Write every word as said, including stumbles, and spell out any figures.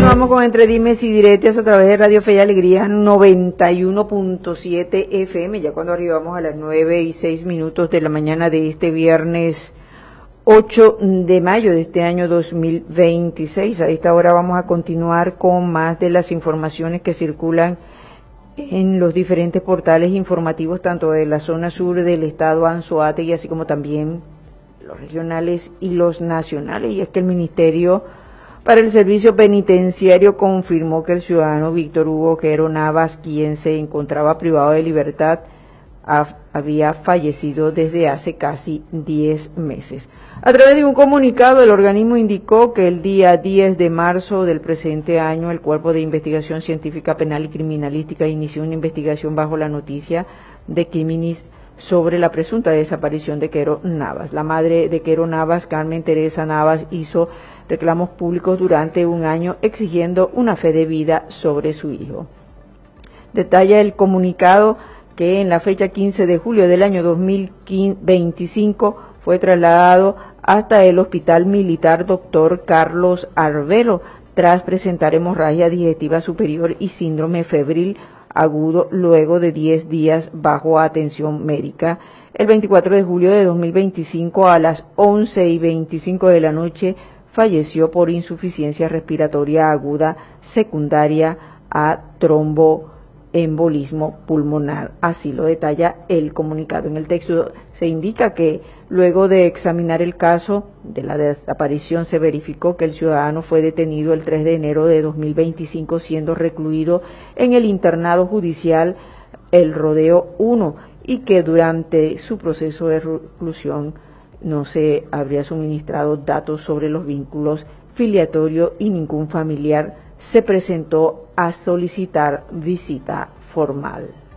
continuamos con Entre Dimes y Diretes a través de Radio Fe y Alegría noventa y uno punto siete F M, ya cuando arribamos a las nueve y seis minutos de la mañana de este viernes ocho de mayo de este año dos mil veintiséis. A esta hora vamos a continuar con más de las informaciones que circulan en los diferentes portales informativos, tanto de la zona sur del estado Anzoátegui, así como también los regionales y los nacionales. Y es que el Ministerio para el Servicio Penitenciario confirmó que el ciudadano Víctor Hugo Quero Navas, quien se encontraba privado de libertad, ha, había fallecido desde hace casi diez meses. A través de un comunicado, el organismo indicó que el día diez de marzo del presente año, el Cuerpo de Investigación Científica Penal y Criminalística inició una investigación bajo la noticia de Criminis sobre la presunta desaparición de Quero Navas. La madre de Quero Navas, Carmen Teresa Navas, hizo reclamos públicos durante un año exigiendo una fe de vida sobre su hijo. Detalla el comunicado que en la fecha quince de julio del año dos mil veinticinco fue trasladado hasta el Hospital Militar Doctor Carlos Arbelo tras presentar hemorragia digestiva superior y síndrome febril agudo luego de diez días bajo atención médica. El veinticuatro de julio de dos mil veinticinco a las once y veinticinco de la noche falleció por insuficiencia respiratoria aguda secundaria a tromboembolismo pulmonar. Así lo detalla el comunicado. En el texto se indica que luego de examinar el caso de la desaparición se verificó que el ciudadano fue detenido el tres de enero de dos mil veinticinco siendo recluido en el internado judicial El Rodeo uno y que durante su proceso de reclusión no se habría suministrado datos sobre los vínculos filiatorios y ningún familiar se presentó a solicitar visita formal.